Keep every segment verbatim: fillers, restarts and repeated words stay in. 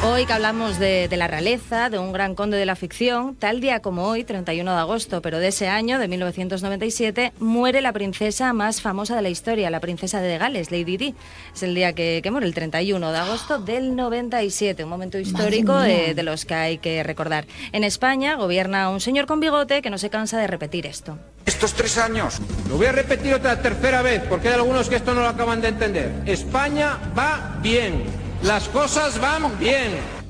Hoy que hablamos de, de la realeza, de un gran conde de la ficción, tal día como hoy, treinta y uno de agosto, pero de ese año, de mil novecientos noventa y siete, muere la princesa más famosa de la historia, la princesa de Gales, Lady Di. Es el día que, que muere, el treinta y uno de agosto del noventa y siete, un momento histórico de, de los que hay que recordar. En España gobierna un señor con bigote que no se cansa de repetir esto. Estos tres años, lo voy a repetir otra tercera vez, porque hay algunos que esto no lo acaban de entender. España va bien. Las cosas van bien.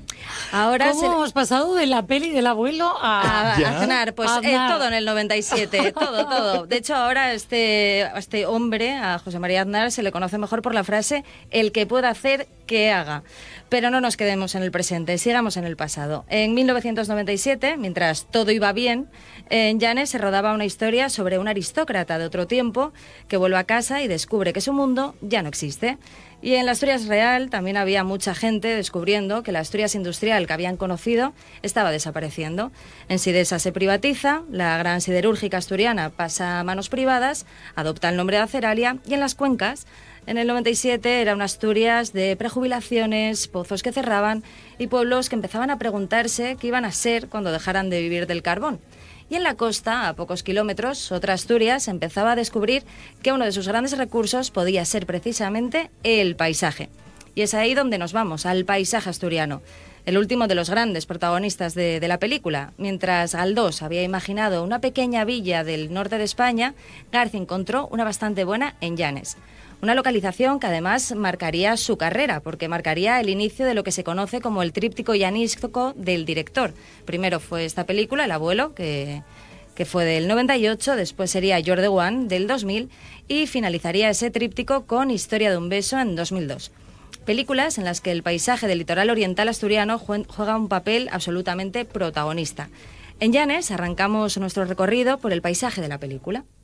Ahora ¿Cómo se... hemos pasado de la peli del abuelo a, a, a cenar? Pues a eh, todo en el noventa y siete, todo, todo. De hecho, ahora este, a este hombre, a José María Aznar, se le conoce mejor por la frase el que pueda hacer, que haga. Pero no nos quedemos en el presente, sigamos en el pasado. En mil novecientos noventa y siete, mientras todo iba bien, en Llanes se rodaba una historia sobre un aristócrata de otro tiempo que vuelve a casa y descubre que su mundo ya no existe. Y en la Asturias real también había mucha gente descubriendo que la Asturias industrial que habían conocido estaba desapareciendo. En Sidesa se privatiza, la gran siderúrgica asturiana pasa a manos privadas, adopta el nombre de Aceralia, y en las cuencas, en el noventa y siete, era una Asturias de prejubilaciones, pozos que cerraban y pueblos que empezaban a preguntarse qué iban a ser cuando dejaran de vivir del carbón. Y en la costa, a pocos kilómetros, otra Asturias empezaba a descubrir que uno de sus grandes recursos podía ser precisamente el paisaje. Y es ahí donde nos vamos, al paisaje asturiano, el último de los grandes protagonistas de, de la película. Mientras Galdós había imaginado una pequeña villa del norte de España, García encontró una bastante buena en Llanes. Una localización que además marcaría su carrera, porque marcaría el inicio de lo que se conoce como el tríptico llanístico del director. Primero fue esta película, El abuelo, que, que fue del noventa y ocho, después sería You're the One, del dos mil, y finalizaría ese tríptico con Historia de un beso, en dos mil dos. Películas en las que el paisaje del litoral oriental asturiano juega un papel absolutamente protagonista. En Llanes arrancamos nuestro recorrido por el paisaje de la película.